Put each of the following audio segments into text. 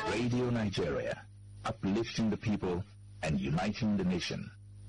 Radio Nigeria, uplifting the people and uniting the nation.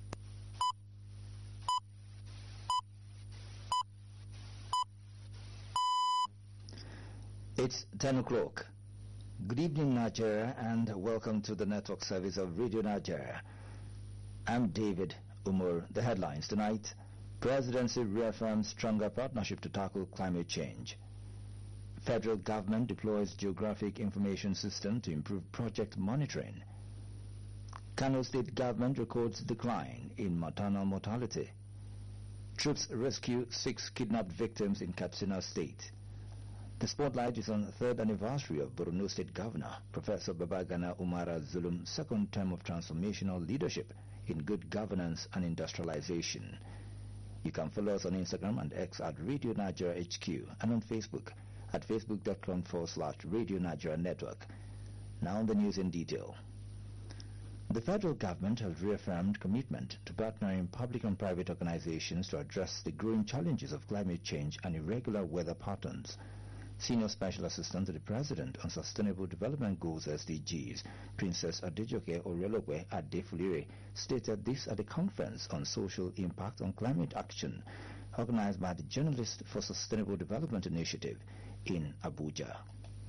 It's 10 o'clock. Good evening, Nigeria, and welcome to the network service of Radio Nigeria. I'm David Umar. The headlines tonight: Presidency reaffirms stronger partnership to tackle climate change. Federal government deploys geographic information system to improve project monitoring. Kano State government records decline in maternal mortality. Troops rescue 6 kidnapped victims in Katsina State. The spotlight is on the 3rd anniversary of Borno State Governor Professor Babagana Umara Zulum's second term of transformational leadership in good governance and industrialization. You can follow us on Instagram and X at Radio Nigeria HQ and on Facebook at facebook.com/Radio Nigeria Network. Now the news in detail. The federal government has reaffirmed commitment to partnering public and private organizations to address the growing challenges of climate change and irregular weather patterns. Senior Special Assistant to the President on Sustainable Development Goals SDGs, Princess Adejoke Orelokwe Adefulire, stated this at the Conference on Social Impact on Climate Action, organized by the Journalists for Sustainable Development Initiative in Abuja.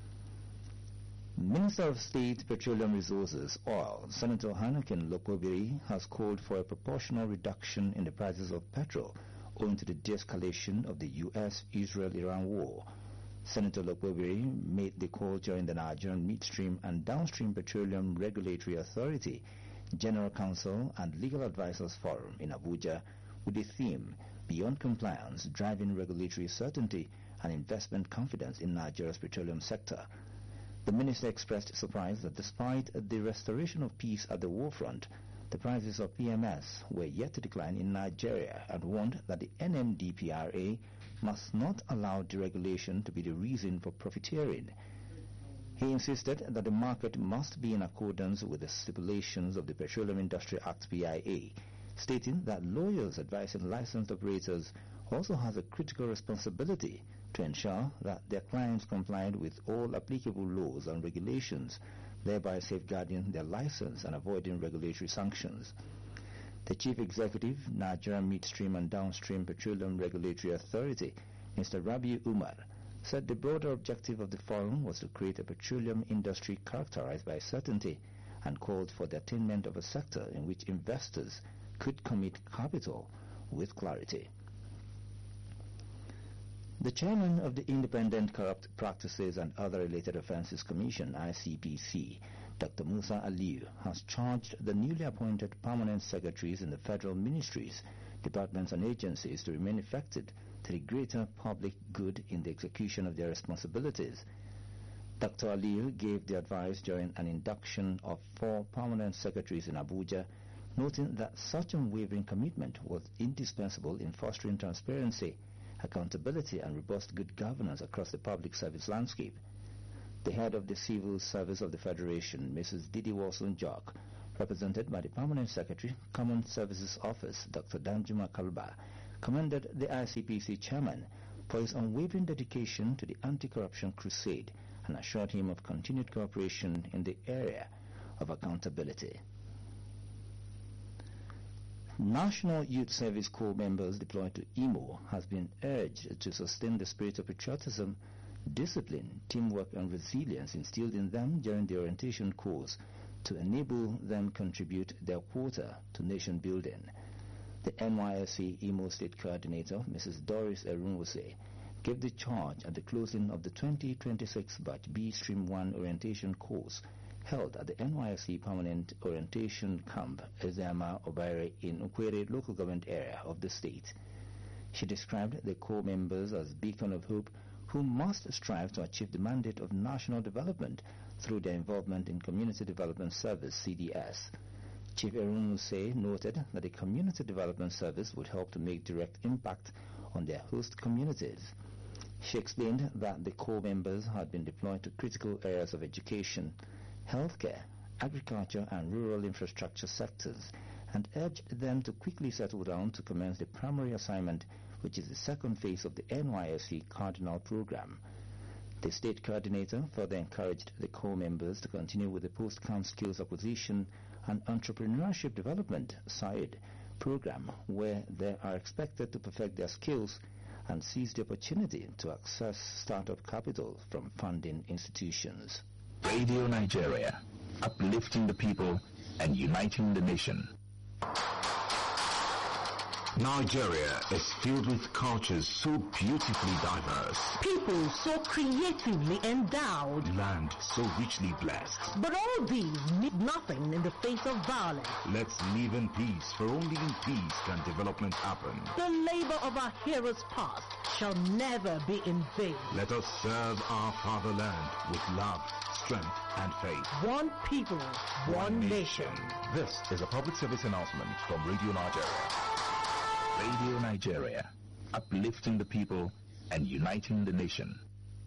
Minister of State Petroleum Resources, Oil, Senator Hanneken Lokwobiri, has called for a proportional reduction in the prices of petrol owing to the de-escalation of the U.S.-Israel-Iran war. Senator Lokwobiri made the call during the Nigerian Midstream and Downstream Petroleum Regulatory Authority General Counsel and Legal Advisors Forum in Abuja with the theme Beyond Compliance, Driving Regulatory Certainty and Investment Confidence in Nigeria's Petroleum Sector. The minister expressed surprise that despite the restoration of peace at the war front, the prices of PMS were yet to decline in Nigeria and warned that the NMDPRA must not allow deregulation to be the reason for profiteering. He insisted that the market must be in accordance with the stipulations of the Petroleum Industry Act PIA, stating that lawyers advising licensed operators also has a critical responsibility to ensure that their clients complied with all applicable laws and regulations, thereby safeguarding their license and avoiding regulatory sanctions. The Chief Executive, Nigerian Midstream and Downstream Petroleum Regulatory Authority, Mr. Rabiu Umar, said the broader objective of the forum was to create a petroleum industry characterized by certainty and called for the attainment of a sector in which investors could commit capital with clarity. The chairman of the Independent Corrupt Practices and Other Related Offences Commission, ICPC, Dr. Musa Aliyu, has charged the newly appointed permanent secretaries in the federal ministries, departments and agencies to remain effective to the greater public good in the execution of their responsibilities. Dr. Aliyu gave the advice during an induction of 4 permanent secretaries in Abuja, noting that such unwavering commitment was indispensable in fostering transparency, accountability and robust good governance across the public service landscape. The head of the Civil Service of the Federation, Mrs. Didi Walson-Jock, represented by the Permanent Secretary, Common Services Office, Dr. Danjuma Kalba, commended the ICPC chairman for his unwavering dedication to the anti-corruption crusade and assured him of continued cooperation in the area of accountability. National Youth Service Corps members deployed to Imo has been urged to sustain the spirit of patriotism, discipline, teamwork and resilience instilled in them during the orientation course to enable them contribute their quota to nation building. The NYSC Imo State Coordinator, Mrs. Doris Erunwose, gave the charge at the closing of the 2026 Batch B Stream 1 orientation course held at the NYSC Permanent Orientation Camp, Ezama Obaire in Ukwere local government area of the state. She described the Corps members as beacon of hope who must strive to achieve the mandate of national development through their involvement in Community Development Service, CDS. Chief Erunwose noted that the Community Development Service would help to make direct impact on their host communities. She explained that the Corps members had been deployed to critical areas of education, healthcare, agriculture and rural infrastructure sectors and urged them to quickly settle down to commence the primary assignment, which is the second phase of the NYSC Cardinal program. The state coordinator further encouraged the core members to continue with the post-camp skills acquisition and entrepreneurship development (SAID) program, where they are expected to perfect their skills and seize the opportunity to access startup capital from funding institutions. Radio Nigeria, uplifting the people and uniting the nation. Nigeria is filled with cultures so beautifully diverse. People so creatively endowed. Land so richly blessed. But all these need nothing in the face of violence. Let's live in peace, for only in peace can development happen. The labor of our heroes past shall never be in vain. Let us serve our fatherland with love, strength and faith. One people, one nation. This is a public service announcement from Radio Nigeria. Radio Nigeria, uplifting the people and uniting the nation.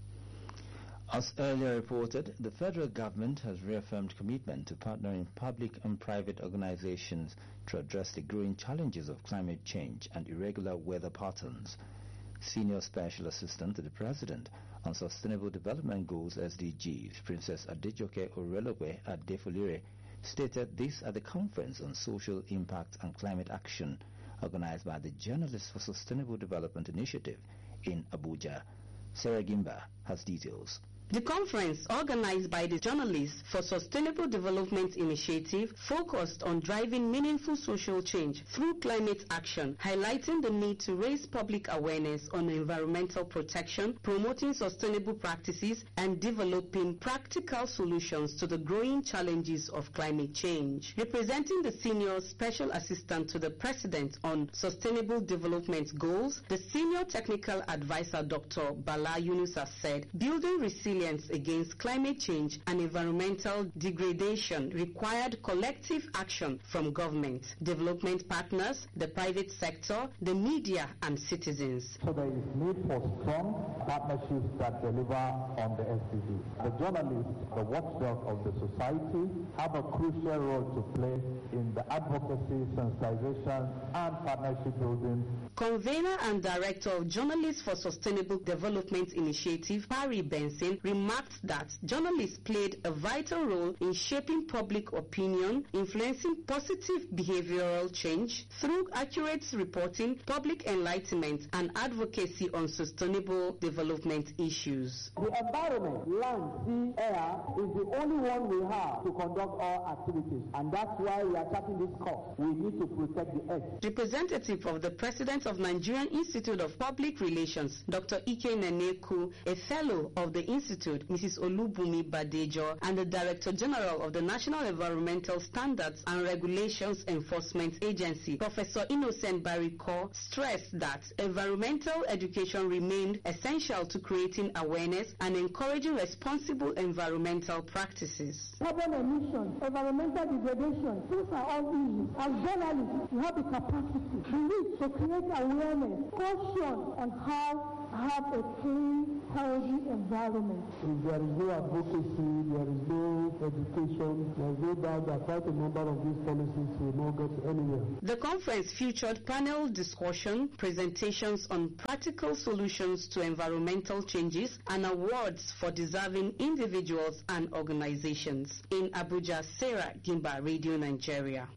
As earlier reported, the federal government has reaffirmed commitment to partnering public and private organizations to address the growing challenges of climate change and irregular weather patterns. Senior Special Assistant to the President on Sustainable Development Goals SDGs, Princess Adejoke Orelope Adefolire, stated this at the Conference on Social Impact and Climate Action organized by the Journalists for Sustainable Development Initiative in Abuja. Sarah Gimba has details. The conference, organized by the Journalists for Sustainable Development Initiative, focused on driving meaningful social change through climate action, highlighting the need to raise public awareness on environmental protection, promoting sustainable practices, and developing practical solutions to the growing challenges of climate change. Representing the Senior Special Assistant to the President on Sustainable Development Goals, the Senior Technical Advisor Dr. Bala Yunusa said, building resilience against climate change and environmental degradation required collective action from government, development partners, the private sector, the media, and citizens. So there is need for strong partnerships that deliver on the SDGs. The journalists, the watchdog of the society, have a crucial role to play in the advocacy, sensitization, and partnership building. Convener and Director of Journalists for Sustainable Development Initiative, Barry Benson, remarked that journalists played a vital role in shaping public opinion, influencing positive behavioral change through accurate reporting, public enlightenment, and advocacy on sustainable development issues. The environment, land, sea, air, is the only one we have to conduct our activities, and that's why we are taking this course. We need to protect the earth. Representative of the President of Nigerian Institute of Public Relations, Dr. Ike Neneku, a fellow of the Institute, Mrs. Olubumi Badejo, and the Director General of the National Environmental Standards and Regulations Enforcement Agency, Professor Innocent Bariko, stressed that environmental education remained essential to creating awareness and encouraging responsible environmental practices. Carbon emissions, environmental degradation, these are all issues. As journalists, we have the capacity, the need to create awareness, caution on how to have a clean, healthy environment. If there is no advocacy, there is no education, there is no doubt that quite a number of these policies will not get anywhere. The conference featured panel discussion, presentations on practical solutions to environmental changes, and awards for deserving individuals and organizations. In Abuja, Sarah Gimba, Radio Nigeria.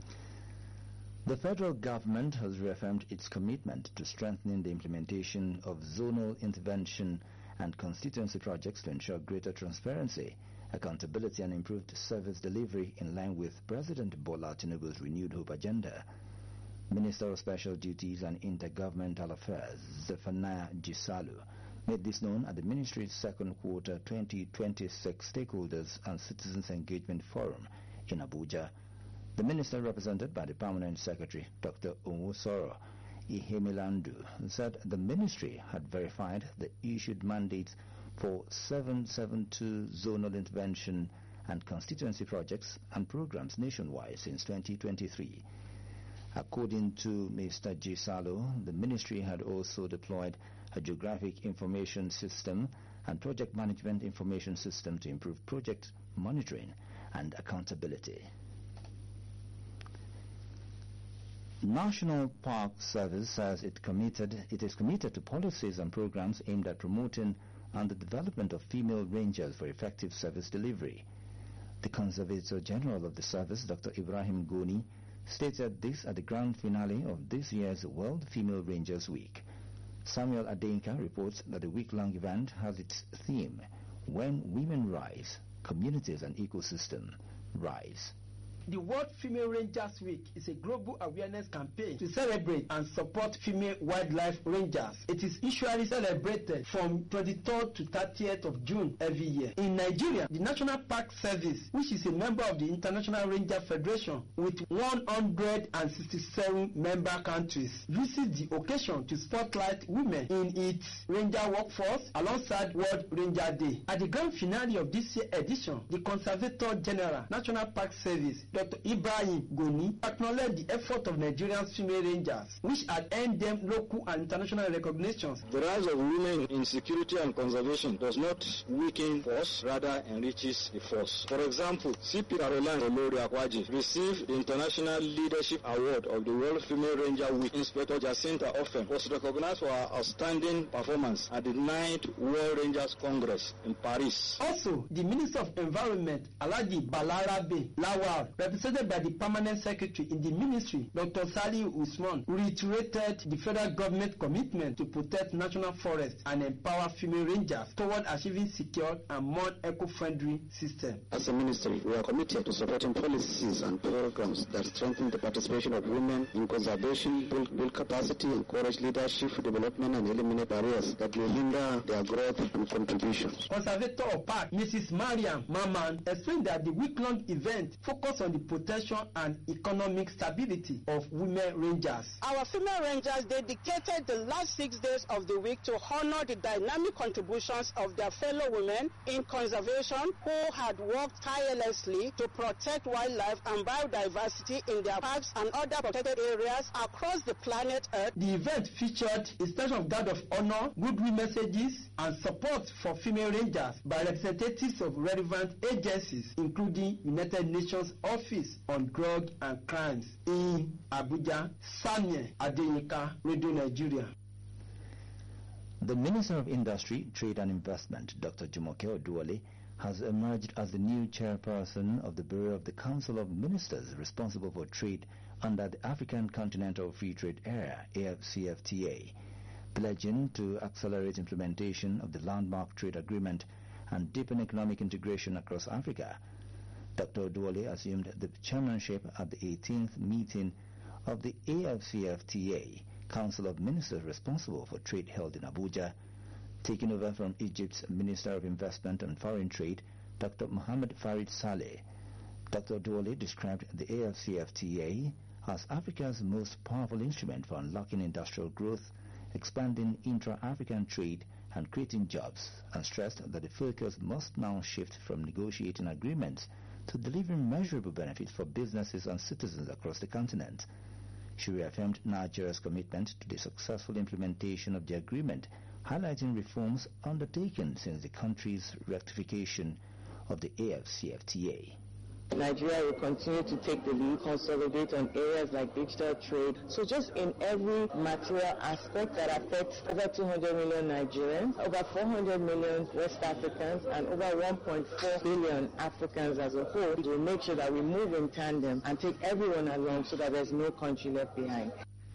The federal government has reaffirmed its commitment to strengthening the implementation of zonal intervention and constituency projects to ensure greater transparency, accountability, and improved service delivery in line with President Bola Tinubu's renewed hope agenda. Minister of Special Duties and Intergovernmental Affairs, Zephaniah Gisalu, made this known at the Ministry's second quarter 2026 Stakeholders and Citizens Engagement Forum in Abuja. The minister, represented by the Permanent Secretary, Dr. Onwusoro Ihemilandu, said the ministry had verified the issued mandates for 772 zonal intervention and constituency projects and programs nationwide since 2023. According to Mr. Gisalo, the ministry had also deployed a geographic information system and project management information system to improve project monitoring and accountability. National Park Service says it is committed to policies and programs aimed at promoting and the development of female rangers for effective service delivery. The Conservator General of the service, Dr. Ibrahim Goni, stated this at the grand finale of this year's World Female Rangers Week. Samuel Adenka reports that the week-long event has its theme, When Women Rise, Communities and Ecosystem Rise. The World Female Rangers Week is a global awareness campaign to celebrate and support female wildlife rangers. It is usually celebrated from 23rd to 30th of June every year. In Nigeria, the National Park Service, which is a member of the International Ranger Federation with 167 member countries, uses the occasion to spotlight women in its ranger workforce alongside World Ranger Day. At the grand finale of this year's edition, the Conservator General, National Park Service, Dr. Ibrahim Goni, acknowledged the effort of Nigerian female rangers, which had earned them local and international recognitions. The rise of women in security and conservation does not weaken force, rather enriches the force. For example, CP Caroline Olori Akwaji received the International Leadership Award of the World Female Ranger Week. Inspector Jacinta Offen was recognized for her outstanding performance at the 9th World Rangers Congress in Paris. Also, the Minister of Environment, Alhaji Balarabe Lawal, represented by the Permanent Secretary in the Ministry, Dr. Saliu Usman, reiterated the federal government commitment to protect national forests and empower female rangers toward achieving secure and more eco-friendly system. As a ministry, we are committed to supporting policies and programs that strengthen the participation of women in conservation, build capacity, encourage leadership development, and eliminate barriers that will hinder their growth and contributions. Conservator of Park, Mrs. Mariam Maman, explained that the week-long event focused on the protection and economic stability of women rangers. Our female rangers dedicated the last 6 days of the week to honor the dynamic contributions of their fellow women in conservation who had worked tirelessly to protect wildlife and biodiversity in their parks and other protected areas across the planet Earth. The event featured a station of guard of honor, goodwill messages, and support for female rangers by representatives of relevant agencies, including United Nations Office on Drug and Crimes in Abuja. Samuel Adeyinka, Radio Nigeria. The Minister of Industry, Trade and Investment, Dr. Jumoke Oduwole, has emerged as the new chairperson of the Bureau of the Council of Ministers responsible for trade under the African Continental Free Trade Area, AFCFTA, pledging to accelerate implementation of the landmark trade agreement and deepen economic integration across Africa. Dr. Oduwole assumed the chairmanship at the 18th meeting of the AFCFTA, Council of Ministers responsible for trade held in Abuja, taking over from Egypt's Minister of Investment and Foreign Trade, Dr. Mohamed Farid Saleh. Dr. Oduwole described the AFCFTA as Africa's most powerful instrument for unlocking industrial growth, expanding intra-African trade, and creating jobs, and stressed that the focus must now shift from negotiating agreements to delivering measurable benefits for businesses and citizens across the continent. She reaffirmed Nigeria's commitment to the successful implementation of the agreement, highlighting reforms undertaken since the country's ratification of the AFCFTA. Nigeria will continue to take the lead, consolidate on areas like digital trade. So just in every material aspect that affects over 200 million Nigerians, over 400 million West Africans, and over 1.4 billion Africans as a whole, we will make sure that we move in tandem and take everyone along so that there's no country left behind.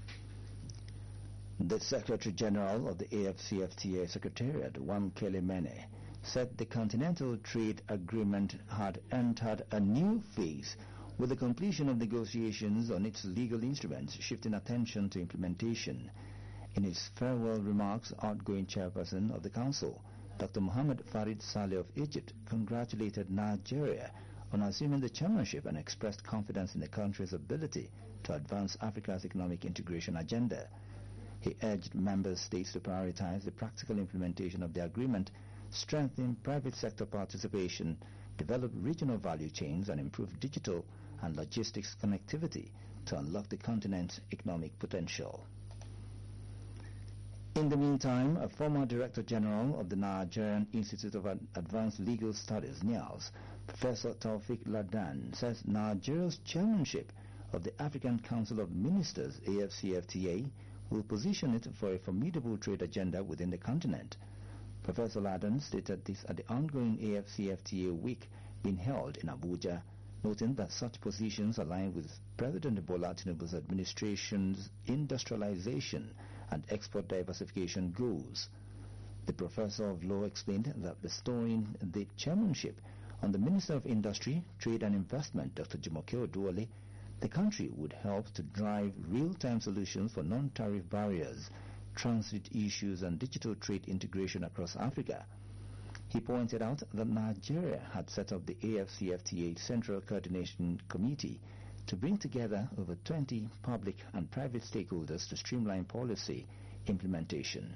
The Secretary General of the AFCFTA Secretariat, Wamkele Mene, said the Continental Trade Agreement had entered a new phase with the completion of negotiations on its legal instruments, shifting attention to implementation. In his farewell remarks, outgoing chairperson of the Council, Dr. Mohamed Farid Saleh of Egypt, congratulated Nigeria on assuming the chairmanship and expressed confidence in the country's ability to advance Africa's economic integration agenda. He urged member states to prioritize the practical implementation of the agreement, strengthen private sector participation, develop regional value chains, and improve digital and logistics connectivity to unlock the continent's economic potential. In the meantime, a former Director General of the Nigerian Institute of Advanced Legal Studies, NIALS, Professor Taufik Ladan, says Nigeria's chairmanship of the African Council of Ministers, AFCFTA, will position it for a formidable trade agenda within the continent. Professor Laden stated this at the ongoing AFCFTA week being held in Abuja, noting that such positions align with President Bola Tinubu's administration's industrialization and export diversification goals. The professor of law explained that bestowing the chairmanship on the Minister of Industry, Trade and Investment, Dr. Jumoke Oduwole, the country would help to drive real-time solutions for non-tariff barriers, transit issues and digital trade integration across Africa. He pointed out that Nigeria had set up the AFCFTA Central Coordination Committee to bring together over 20 public and private stakeholders to streamline policy implementation.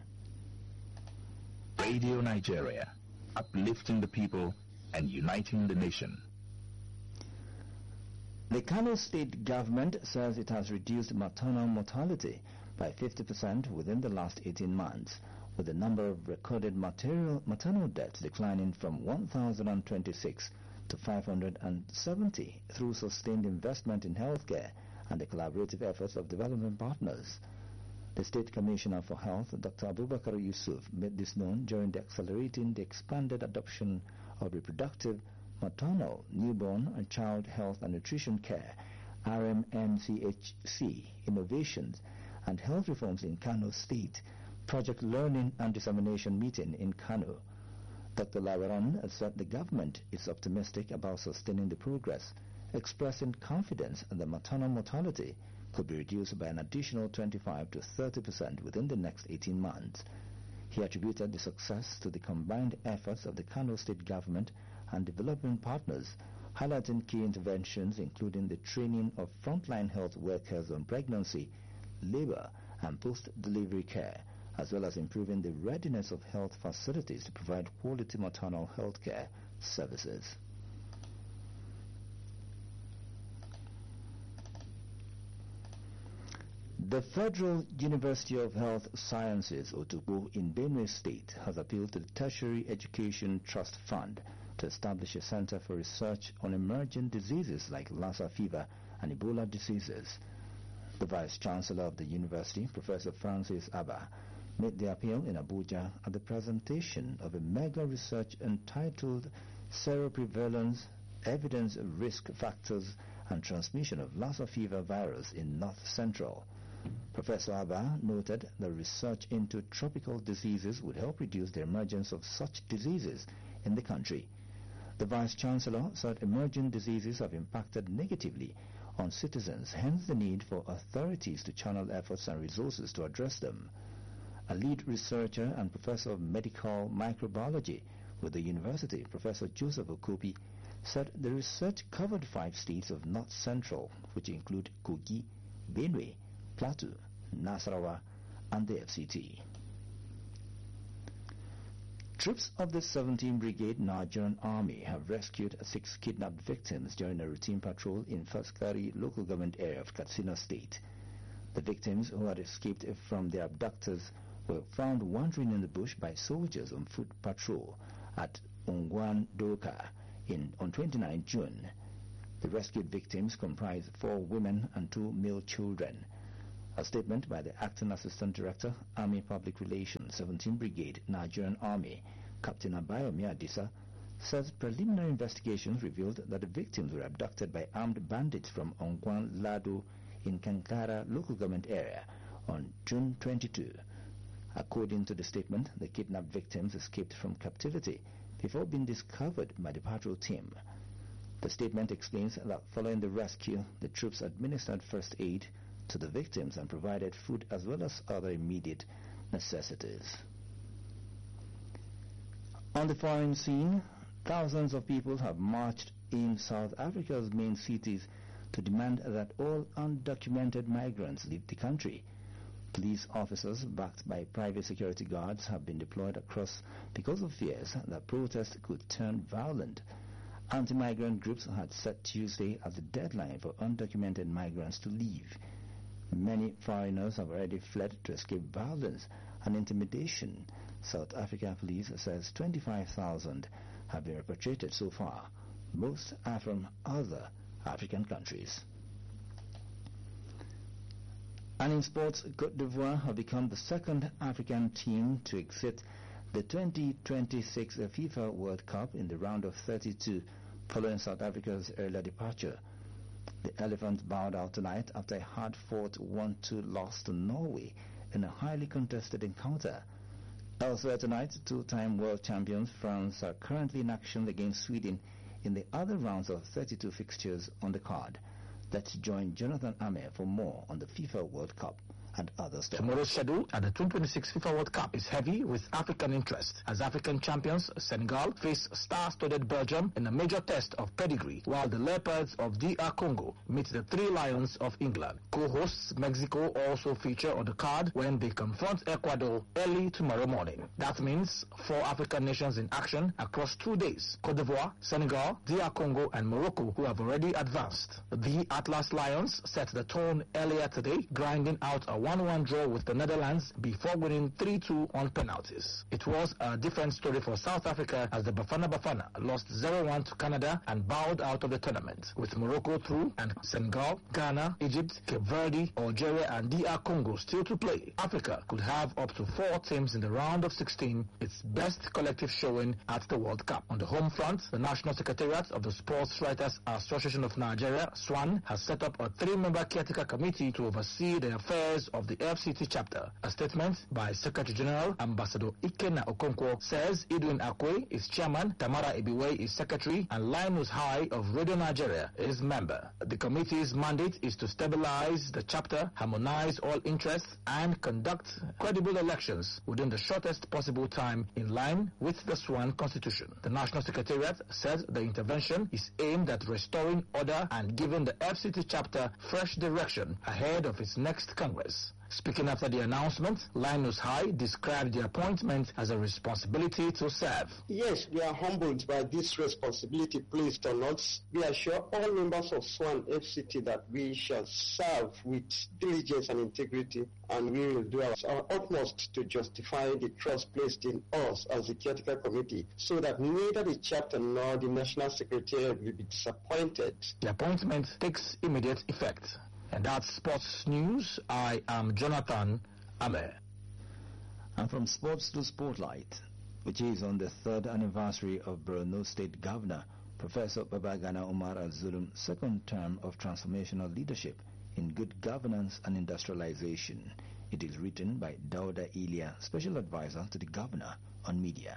Radio Nigeria, uplifting the people and uniting the nation. The Kano state government says it has reduced maternal mortality by 50% within the last 18 months, with the number of recorded maternal deaths declining from 1,026 to 570 through sustained investment in healthcare and the collaborative efforts of development partners. The State Commissioner for Health, Dr. Abubakar Yusuf, made this known during the Accelerating the Expanded Adoption of Reproductive, Maternal, Newborn and Child Health and Nutrition Care, RMNCHC, Innovations and Health Reforms in Kano State, Project Learning and Dissemination meeting in Kano. Dr. Lawaran said the government is optimistic about sustaining the progress, expressing confidence that maternal mortality could be reduced by an additional 25 to 30% within the next 18 months. He attributed the success to the combined efforts of the Kano state government and development partners, highlighting key interventions including the training of frontline health workers on pregnancy, labor and post-delivery care, as well as improving the readiness of health facilities to provide quality maternal health care services. The Federal University of Health Sciences, Otugbo, in Benue State, has appealed to the Tertiary Education Trust Fund to establish a center for research on emerging diseases like Lassa fever and Ebola diseases. The Vice-Chancellor of the university, Professor Francis Abba, made the appeal in Abuja at the presentation of a mega research entitled Seroprevalence, Evidence of Risk Factors and Transmission of Lassa fever virus in North Central. Professor Abba noted that research into tropical diseases would help reduce the emergence of such diseases in the country. The Vice-Chancellor said emerging diseases have impacted negatively on citizens, hence the need for authorities to channel efforts and resources to address them. A lead researcher and professor of medical microbiology with the university, Professor Joseph Okopi, said the research covered 5 states of North Central, which include Kogi, Benue, Plateau, Nasarawa, and the FCT. Troops of the 17th Brigade Nigerian Army have rescued 6 kidnapped victims during a routine patrol in Faskari local government area of Katsina State. The victims, who had escaped from their abductors, were found wandering in the bush by soldiers on foot patrol at Ongwan Doka on 29 June. The rescued victims comprise 4 women and 2 male children. A statement by the Acting Assistant Director, Army Public Relations, 17th Brigade, Nigerian Army, Captain Abayomi Adisa, says preliminary investigations revealed that the victims were abducted by armed bandits from Ongwan Lado in Kankara local government area on June 22. According to the statement, the kidnapped victims escaped from captivity before being discovered by the patrol team. The statement explains that following the rescue, the troops administered first aid to the victims and provided food as well as other immediate necessities. On the foreign scene, thousands of people have marched in South Africa's main cities to demand that all undocumented migrants leave the country. Police officers backed by private security guards have been deployed across because of fears that protests could turn violent. Anti-migrant groups had set Tuesday as the deadline for undocumented migrants to leave. Many foreigners have already fled to escape violence and intimidation. South Africa police says 25,000 have been repatriated so far. Most are from other African countries. And in sports, Côte d'Ivoire have become the second African team to exit The 2026 FIFA World Cup in the round of 32 following South Africa's earlier departure. The Elephants bowed out tonight after a hard-fought 1-2 loss to Norway in a highly contested encounter. Elsewhere tonight, two-time world champions France are currently in action against Sweden in the other rounds of 32 fixtures on the card. Let's join Jonathan Ame for more on the FIFA World Cup and other stories. Tomorrow's schedule at the 2026 FIFA World Cup is heavy with African interest as African champions Senegal face star-studded Belgium in a major test of pedigree, while the Leopards of DR Congo meet the Three Lions of England. Co-hosts Mexico also feature on the card when they confront Ecuador early tomorrow morning. That means 4 African nations in action across 2 days: Cote d'Ivoire, Senegal, DR Congo and Morocco, who have already advanced. The Atlas Lions set the tone earlier today, grinding out a 1-1 draw with the Netherlands before winning 3-2 on penalties. It was a different story for South Africa as the Bafana lost 0-1 to Canada and bowed out of the tournament, with Morocco through and Senegal, Ghana, Egypt, Cape Verde, Algeria and DR Congo still to play. Africa could have up to 4 teams in the round of 16, its best collective showing at the World Cup. On the home front, the National Secretariat of the Sports Writers Association of Nigeria, SWAN, has set up a 3-member caretaker committee to oversee the affairs of the FCT chapter. A statement by Secretary General Ambassador Ikenna Okonkwo says Edwin Akwe is chairman, Tamara Ebiwe is secretary, and Linus High of Radio Nigeria is member. The committee's mandate is to stabilize the chapter, harmonize all interests, and conduct credible elections within the shortest possible time in line with the SWAN Constitution. The National Secretariat says the intervention is aimed at restoring order and giving the FCT chapter fresh direction ahead of its next Congress. Speaking after the announcement, Linus High described the appointment as a responsibility to serve. Yes, we are humbled by this responsibility placed on us. We assure all members of SWAN FCT that we shall serve with diligence and integrity, and we will do our utmost to justify the trust placed in us as the caretaker committee, so that neither the chapter nor the National Secretariat will be disappointed. The appointment takes immediate effect. And that's sports news. I am Jonathan Ame. And from sports to Spotlight, which is on the 3rd anniversary of Borno State Governor Professor Babagana Umar Al-Zulum's second term of transformational leadership in good governance and industrialization. It is written by Dauda Ilia, Special Advisor to the Governor on Media.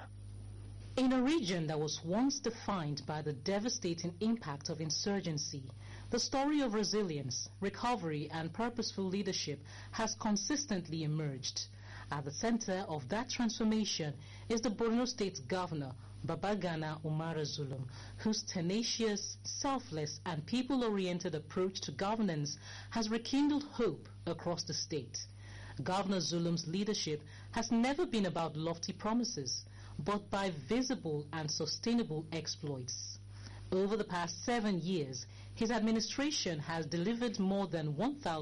In a region that was once defined by the devastating impact of insurgency, the story of resilience, recovery, and purposeful leadership has consistently emerged. At the center of that transformation is the Borno State Governor, Babagana Umar Zulum, whose tenacious, selfless, and people-oriented approach to governance has rekindled hope across the state. Governor Zulum's leadership has never been about lofty promises, but by visible and sustainable exploits. Over the past 7 years, his administration has delivered more than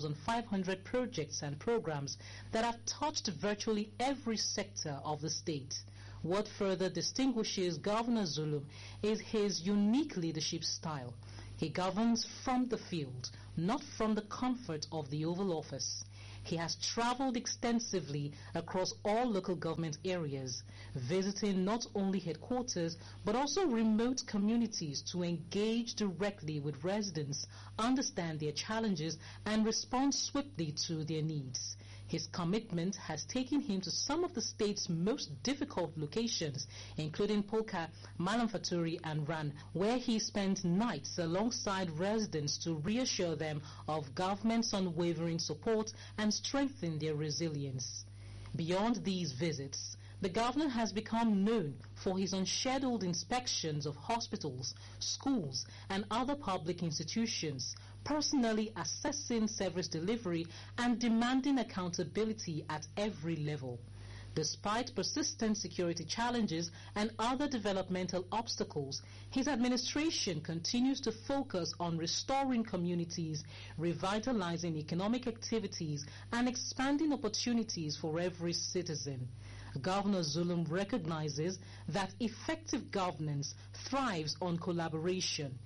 1,500 projects and programs that have touched virtually every sector of the state. What further distinguishes Governor Zulum is his unique leadership style. He governs from the field, not from the comfort of the Oval Office. He has traveled extensively across all local government areas, visiting not only headquarters but also remote communities to engage directly with residents, understand their challenges, and respond swiftly to their needs. His commitment has taken him to some of the state's most difficult locations, including Polka, Malam Faturi, and Ran, where he spent nights alongside residents to reassure them of government's unwavering support and strengthen their resilience. Beyond these visits, the governor has become known for his unscheduled inspections of hospitals, schools, and other public institutions, personally assessing service delivery and demanding accountability at every level. Despite persistent security challenges and other developmental obstacles, his administration continues to focus on restoring communities, revitalizing economic activities, and expanding opportunities for every citizen. Governor Zulum recognizes that effective governance thrives on collaboration.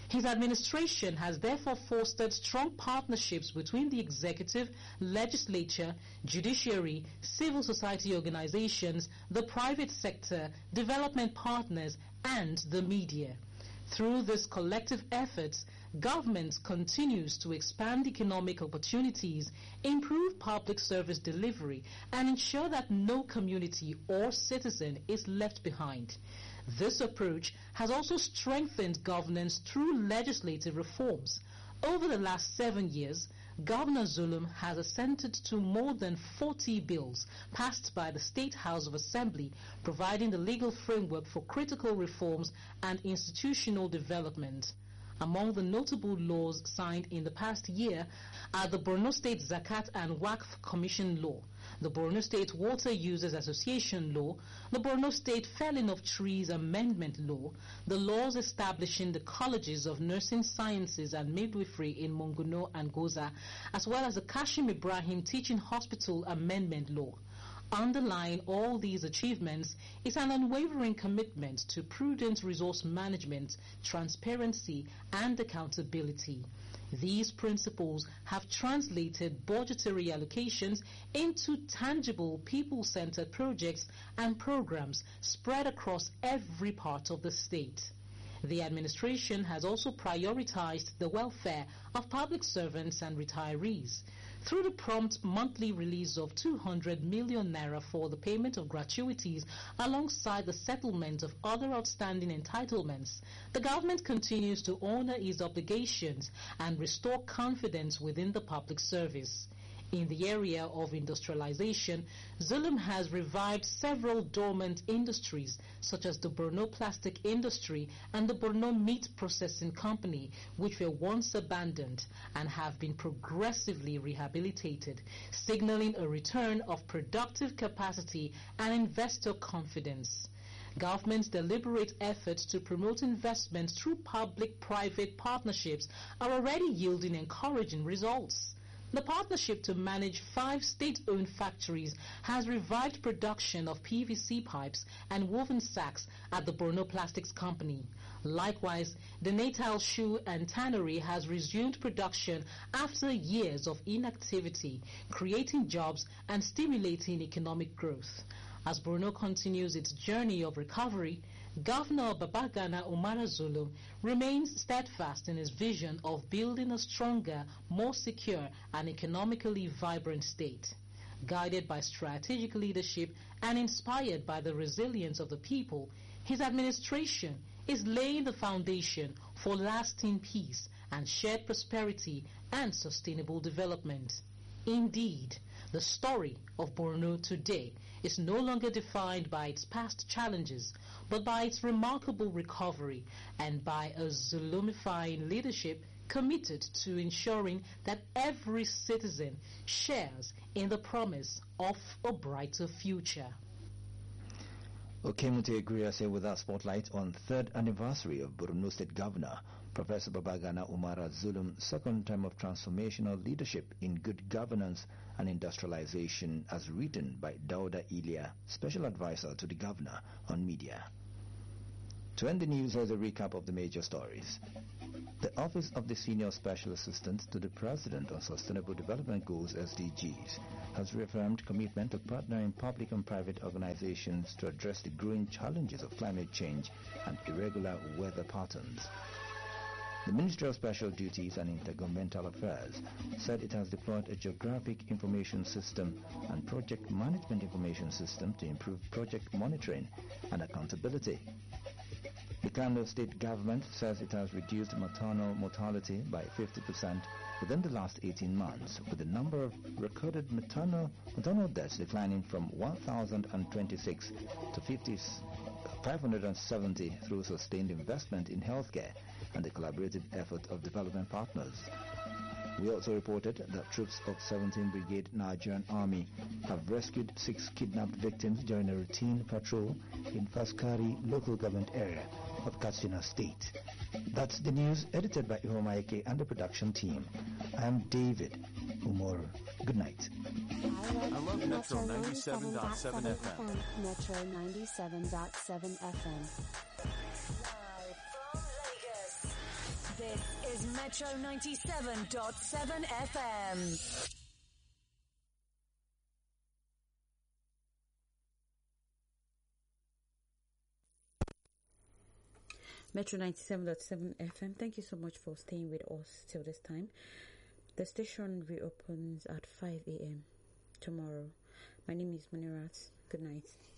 His administration has therefore fostered strong partnerships between the executive, legislature, judiciary, civil society organizations, the private sector, development partners, and the media. Through these collective efforts, government continues to expand economic opportunities, improve public service delivery, and ensure that no community or citizen is left behind. This approach has also strengthened governance through legislative reforms. Over the last 7 years, Governor Zulum has assented to more than 40 bills passed by the State House of Assembly, providing the legal framework for critical reforms and institutional development. Among the notable laws signed in the past year are the Borno State Zakat and Waqf Commission Law, the Borno State Water Users Association Law, the Borno State Felling of Trees Amendment Law, the laws establishing the colleges of nursing sciences and midwifery in Monguno and Goza, as well as the Kashim Ibrahim Teaching Hospital Amendment Law. Underlying all these achievements is an unwavering commitment to prudent resource management, transparency, and accountability. These principles have translated budgetary allocations into tangible people-centered projects and programs spread across every part of the state. The administration has also prioritized the welfare of public servants and retirees. Through the prompt monthly release of 200 million naira for the payment of gratuities alongside the settlement of other outstanding entitlements, the government continues to honor its obligations and restore confidence within the public service. In the area of industrialization, Zulum has revived several dormant industries such as the Borno Plastic Industry and the Borno Meat Processing Company, which were once abandoned and have been progressively rehabilitated, signaling a return of productive capacity and investor confidence. Government's deliberate efforts to promote investment through public-private partnerships are already yielding encouraging results. The partnership to manage 5 state-owned factories has revived production of PVC pipes and woven sacks at the Borno Plastics Company. Likewise, the Natal Shoe and Tannery has resumed production after years of inactivity, creating jobs and stimulating economic growth. As Borno continues its journey of recovery, Governor Babagana Umara Zulum remains steadfast in his vision of building a stronger, more secure and economically vibrant state. Guided by strategic leadership and inspired by the resilience of the people, his administration is laying the foundation for lasting peace and shared prosperity and sustainable development. Indeed, the story of Borno today is no longer defined by its past challenges, but by its remarkable recovery and by a Zulumifying leadership committed to ensuring that every citizen shares in the promise of a brighter future. Okemuti Griase with our spotlight on 3rd anniversary of Borno State Governor Professor Babagana Umara Zulum's second term of transformational leadership in good governance and industrialization, as written by Dauda Ilia, Special Advisor to the Governor on Media. To end the news, as a recap of the major stories. The Office of the Senior Special Assistant to the President on Sustainable Development Goals, SDGs, has reaffirmed commitment to partner in public and private organizations to address the growing challenges of climate change and irregular weather patterns. The Ministry of Special Duties and Intergovernmental Affairs said it has deployed a geographic information system and project management information system to improve project monitoring and accountability. The Kano State Government says it has reduced maternal mortality by 50% within the last 18 months, with the number of recorded maternal deaths declining from 1,026 to 570 through sustained investment in healthcare and the collaborative effort of development partners. We also reported that troops of 17th Brigade Nigerian Army have rescued 6 kidnapped victims during a routine patrol in Faskari local government area of Katsina State. That's the news, edited by Ihomaike and the production team. I am David Umoru. Good night. I love Metro 97.7 FM. Metro 97.7 FM. Live from Lagos. is Metro 97.7 FM. Metro 97.7 FM. Thank you so much for staying with us till this time. The station reopens at 5 a.m. tomorrow. My name is Munirat. Good night.